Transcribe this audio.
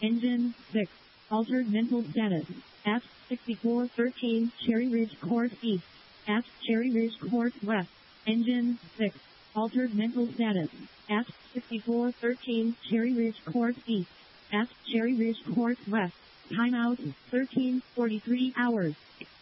Engine 6. Altered mental status. At 6413 Cherry Ridge Court East. At Cherry Ridge Court West. Engine 6. Altered mental status. At 6413 Cherry Ridge Court East. At Cherry Ridge Court West. Timeout 13:43 hours.